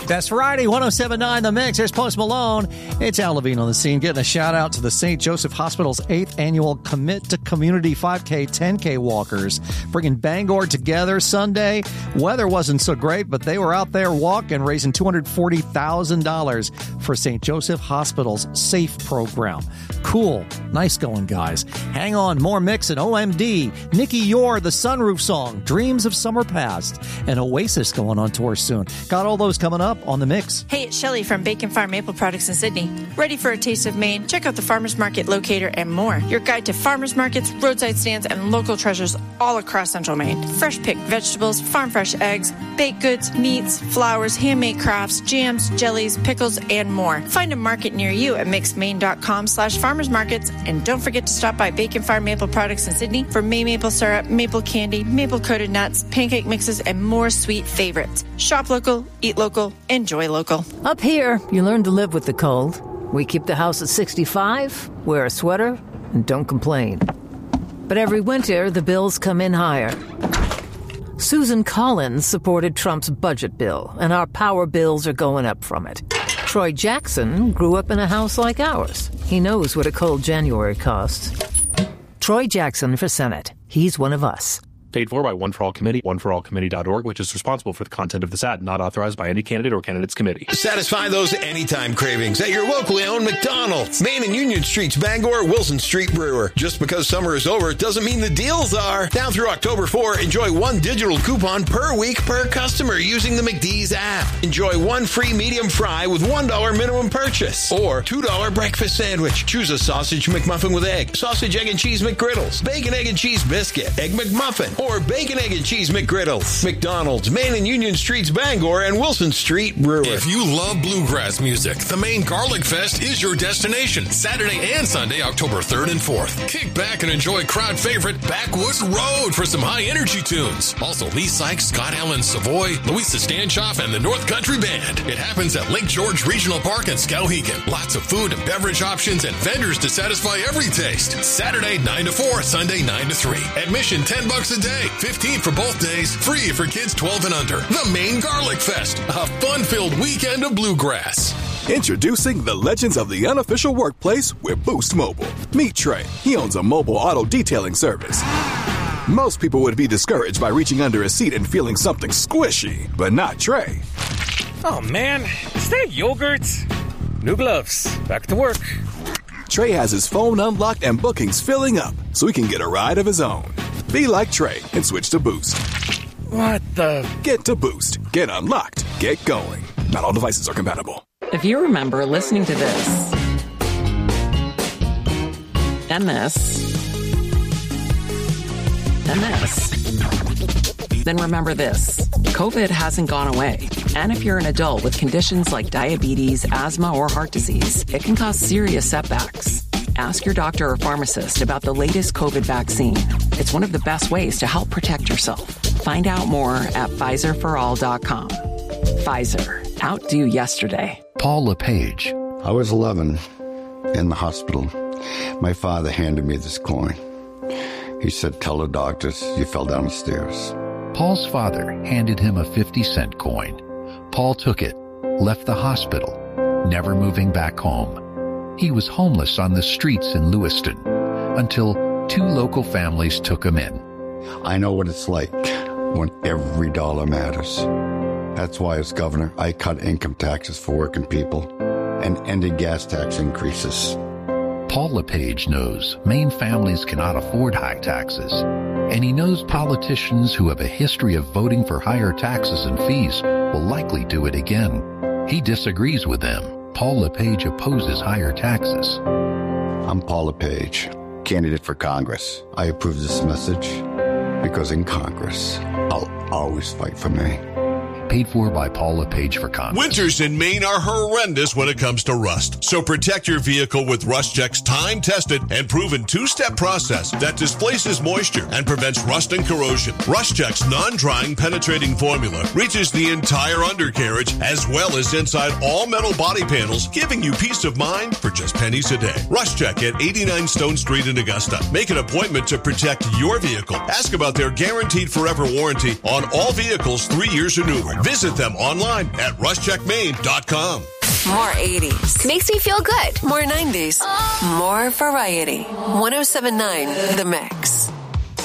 That's Friday, 107.9 The Mix. There's Post Malone. It's Al Levine on the scene, getting a shout-out to the St. Joseph Hospital's 8th annual Commit to Community 5K, 10K walkers, bringing Bangor together Sunday. Weather wasn't so great, but they were out there walking, raising $240,000 for St. Joseph Hospital's SAFE program. Cool. Nice going, guys. Hang on, more Mix at OMD. Nikki Yor, the Sunroof Song, Dreams of Summer Past, and Oasis going on tour soon. Got all those coming up on The Mix. Hey, it's Shelley from Bacon Farm Maple Products in Sydney. Ready for a taste of Maine? Check out the Farmers Market Locator and more. Your guide to farmers markets, roadside stands, and local treasures all across Central Maine. Fresh picked vegetables, farm fresh eggs, baked goods, meats, flowers, handmade crafts, jams, jellies, pickles, and more. Find a market near you at mixedmaine.com/farmersmarkets. And don't forget to stop by Bacon Farm Maple Products in Sydney for May maple syrup, maple candy, maple coated nuts, pancake mixes, and more sweet favorites. Shop local, eat local, enjoy local. Up here, you learn to live with the cold. We keep the house at 65, wear a sweater, and don't complain. But every winter, the bills come in higher. Susan Collins supported Trump's budget bill, and our power bills are going up from it. Troy Jackson grew up in a house like ours. He knows what a cold January costs. Troy Jackson for Senate. He's one of us. Paid for by One for All Committee, oneforallcommittee.org, which is responsible for the content of this ad, not authorized by any candidate or candidates committee. Satisfy those anytime cravings at your locally owned McDonald's. Main and Union Streets, Bangor, Wilson Street Brewer. Just because summer is over doesn't mean the deals are. Down through October 4, enjoy one digital coupon per week per customer using the McD's app. Enjoy one free medium fry with $1 minimum purchase. Or $2 breakfast sandwich. Choose a sausage McMuffin with egg, sausage, egg, and cheese McGriddles, bacon, egg, and cheese biscuit, egg McMuffin, or bacon, egg, and cheese McGriddles. McDonald's, Main and Union Streets, Bangor, and Wilson Street Brewer. If you love bluegrass music, the Maine Garlic Fest is your destination. Saturday and Sunday, October 3rd and 4th. Kick back and enjoy crowd favorite Backwoods Road for some high-energy tunes. Also, Lee Sykes, Scott Allen, Savoy, Louisa Stanchoff, and the North Country Band. It happens at Lake George Regional Park in Skowhegan. Lots of food and beverage options and vendors to satisfy every taste. Saturday, 9 to 4, Sunday, 9 to 3. Admission $10 a day. 15 for both days, free for kids 12 and under. The Maine Garlic Fest, a fun-filled weekend of bluegrass. Introducing the legends of the unofficial workplace with Boost Mobile. Meet Trey. He owns a mobile auto detailing service. Most people would be discouraged by reaching under a seat and feeling something squishy, but not Trey. Oh man, is that yogurt? New gloves. Back to work. Trey has his phone unlocked and bookings filling up so he can get a ride of his own. Be like Trey and switch to Boost. What the? Get to Boost. Get unlocked. Get going. Not all devices are compatible. If you remember listening to this, and this, and this, then remember this. COVID hasn't gone away. And if you're an adult with conditions like diabetes, asthma, or heart disease, it can cause serious setbacks. Ask your doctor or pharmacist about the latest COVID vaccine. It's one of the best ways to help protect yourself. Find out more at PfizerForAll.com. Pfizer. Outdo yesterday. Paul LePage. I was 11 in the hospital. My father handed me this coin. He said, "Tell the doctors you fell down the stairs." Paul's father handed him a 50-cent coin. Paul took it, left the hospital, never moving back home. He was homeless on the streets in Lewiston until 2 local families took him in. I know what it's like when every dollar matters. That's why, as governor, I cut income taxes for working people and ended gas tax increases. Paul LePage knows Maine families cannot afford high taxes, and he knows politicians who have a history of voting for higher taxes and fees will likely do it again. He disagrees with them. Paul LePage opposes higher taxes. I'm Paul LePage, candidate for Congress. I approve this message because in Congress, I'll always fight for Maine. Paid for by Paul LePage for Congress. Winters in Maine are horrendous when it comes to rust. So protect your vehicle with RustCheck's time-tested and proven 2-step process that displaces moisture and prevents rust and corrosion. RustCheck's non-drying penetrating formula reaches the entire undercarriage as well as inside all metal body panels, giving you peace of mind for just pennies a day. RustCheck at 89 Stone Street in Augusta. Make an appointment to protect your vehicle. Ask about their guaranteed forever warranty on all vehicles 3 years or newer. Visit them online at ruscheckmaine.com. More 80s. Makes me feel good. More 90s. More variety. 107.9 The Mix.